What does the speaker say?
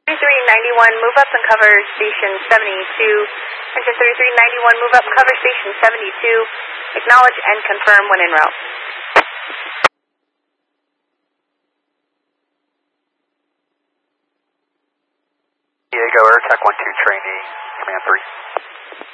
3391, move up and cover station 72. Engine 3391, move up and cover station 72. Acknowledge and confirm when en route. Diego, AirTech 12 trainee, command 3.